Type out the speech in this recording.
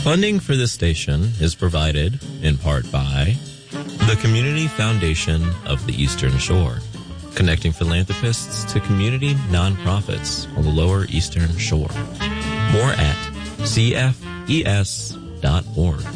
Funding for this station is provided in part by the Community Foundation of the Eastern Shore, connecting philanthropists to community nonprofits on the Lower Eastern Shore. More at cfes.org.